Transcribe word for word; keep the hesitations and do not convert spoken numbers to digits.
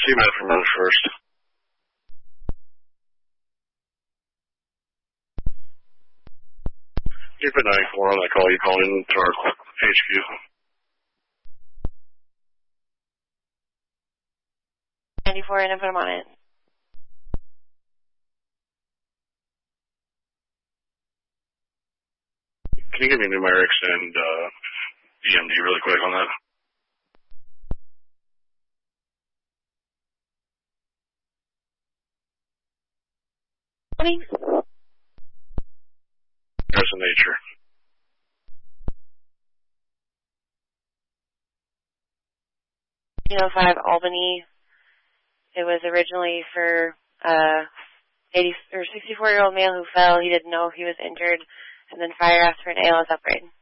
see Matt from Rose first. Keep it ninety-four on that call. You call in to our H Q. ninety-four, and I put him on it. Can you give me numerics and uh, E M D really quick on that? Morning. There's a nature. You know, five Albany. It was originally for uh, eighty or sixty-four-year-old male who fell. He didn't know he was injured, and then fire asked for an A L S upgrade.